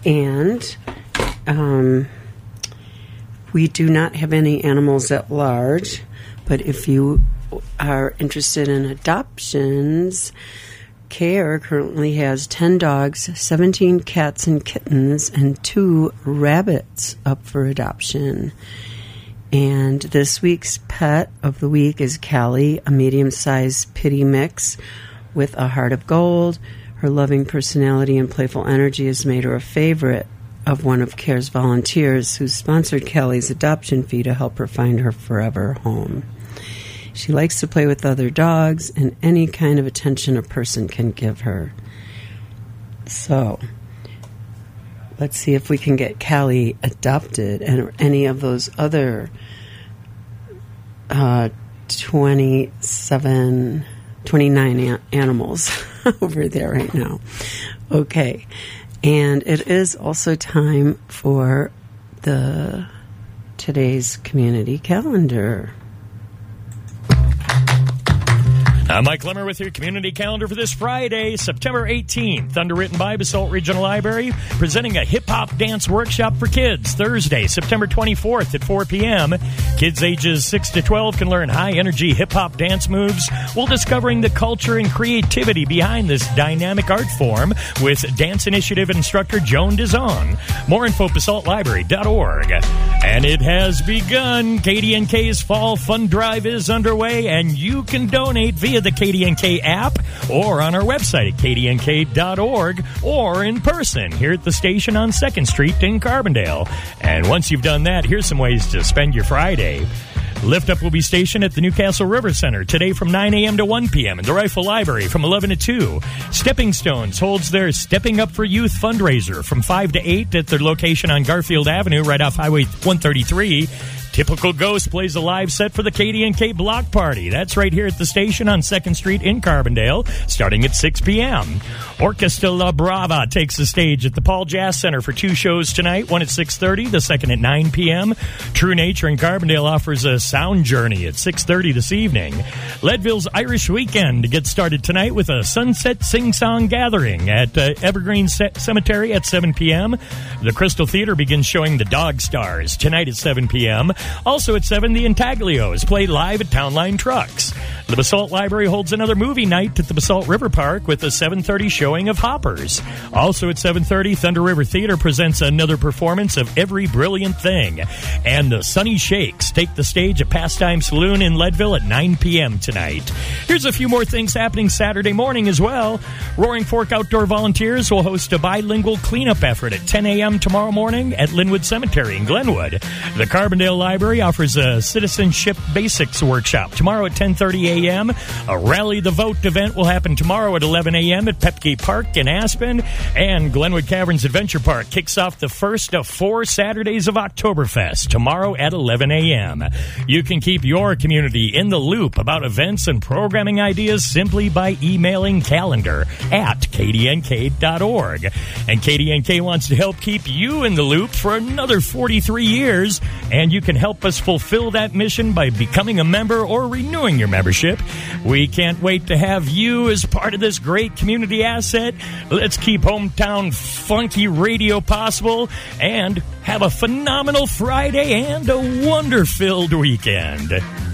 And we do not have any animals at large, but if you are interested in adoptions, CARE currently has 10 dogs, 17 cats and kittens, and 2 rabbits up for adoption. And this week's pet of the week is Callie, a medium-sized pitty mix with a heart of gold. Her loving personality and playful energy has made her a favorite of one of CARE's volunteers who sponsored Callie's adoption fee to help her find her forever home. She likes to play with other dogs and any kind of attention a person can give her. So, let's see if we can get Callie adopted and any of those other 29 animals over there right now. Okay. And it is also time for today's community calendar. I'm Mike Lemmer with your community calendar for this Friday, September 18th, underwritten by Basalt Regional Library, presenting a hip-hop dance workshop for kids. Thursday, September 24th at 4 p.m. Kids ages 6 to 12 can learn high-energy hip-hop dance moves while discovering the culture and creativity behind this dynamic art form with Dance Initiative instructor Joan Dizon. More info, basaltlibrary.org. And it has begun. KDNK's Fall Fund Drive is underway, and you can donate via the KDNK app or on our website at kdnk.org or in person here at the station on 2nd Street in Carbondale. And once you've done that, here's some ways to spend your Friday. Lift Up will be stationed at the Newcastle River Center today from 9 a.m. to 1 p.m. and the Rifle Library from 11 to 2. Stepping Stones holds their Stepping Up for Youth fundraiser from 5 to 8 at their location on Garfield Avenue right off Highway 133. Typical Ghost plays a live set for the KDNK Block Party. That's right here at the station on 2nd Street in Carbondale, starting at 6 p.m. Orchestra La Brava takes the stage at the Paul Jazz Center for 2 shows tonight, one at 6:30, the second at 9 p.m. True Nature in Carbondale offers a sound journey at 6:30 this evening. Leadville's Irish Weekend gets started tonight with a sunset sing-song gathering at Evergreen Cemetery at 7 p.m. The Crystal Theater begins showing The Dog Stars tonight at 7 p.m. Also at 7, the Intaglios play live at Townline Trucks. The Basalt Library holds another movie night at the Basalt River Park with a 7:30 showing of Hoppers. Also at 7:30, Thunder River Theater presents another performance of Every Brilliant Thing. And the Sunny Shakes take the stage at Pastime Saloon in Leadville at 9 p.m. tonight. Here's a few more things happening Saturday morning as well. Roaring Fork Outdoor Volunteers will host a bilingual cleanup effort at 10 a.m. tomorrow morning at Linwood Cemetery in Glenwood. The Carbondale Library offers a Citizenship Basics workshop tomorrow at 10:30 a.m. A Rally the Vote event will happen tomorrow at 11 a.m. at Pepke Park in Aspen. And Glenwood Caverns Adventure Park kicks off the first of 4 Saturdays of Oktoberfest tomorrow at 11 a.m. You can keep your community in the loop about events and programming ideas simply by emailing calendar@kdnk.org. And KDNK wants to help keep you in the loop for another 43 years, and you can help us fulfill that mission by becoming a member or renewing your membership. We can't wait to have you as part of this great community asset. Let's keep hometown funky radio possible and have a phenomenal Friday and a wonder-filled weekend.